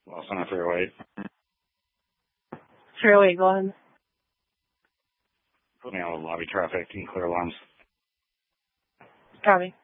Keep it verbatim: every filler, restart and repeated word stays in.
Well, Center three oh eight. three oh eight, go ahead. Put me on with lobby traffic and clear alarms. Copy.